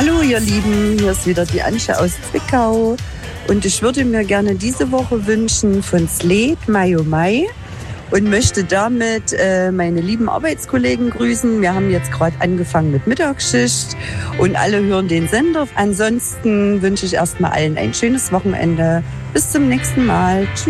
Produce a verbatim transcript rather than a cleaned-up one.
Hallo ihr Lieben, hier ist wieder die Antje aus Zwickau und ich würde mir gerne diese Woche wünschen von Sled Mai oh Mai und möchte damit äh, meine lieben Arbeitskollegen grüßen. Wir haben jetzt gerade angefangen mit Mittagsschicht und alle hören den Sender. Ansonsten wünsche ich erstmal allen ein schönes Wochenende. Bis zum nächsten Mal. Tschüss.